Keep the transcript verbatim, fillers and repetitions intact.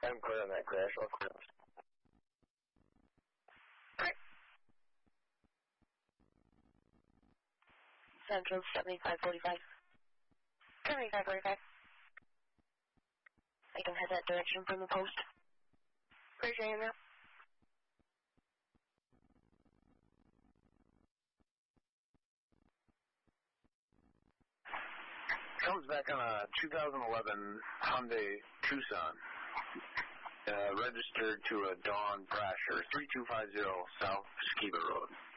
I'm clear on that crash. All clear. Central seventy-five forty-five. seventy-five forty-five. I can head that direction from the post. Appreciate it now. Comes back on a two thousand eleven Hyundai Tucson. Uh, registered to a Dawn Thrasher, three two five zero South Skiba Road.